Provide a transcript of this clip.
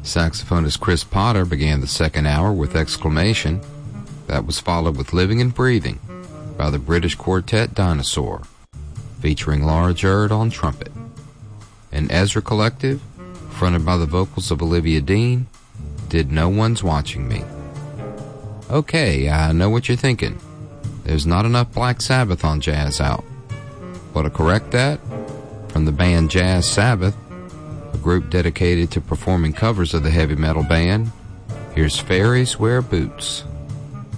Saxophonist Chris Potter began the second hour with Exclamation. That was followed with Living and Breathing by the British quartet Dinosaur, featuring Laura Jerd on trumpet. And Ezra Collective, fronted by the vocals of Olivia Dean, did No One's Watching Me. Okay, I know what you're thinking. There's not enough Black Sabbath on Jazz Out. Well, to correct that, from the band Jazz Sabbath, a group dedicated to performing covers of the heavy metal band, here's Fairies Wear Boots.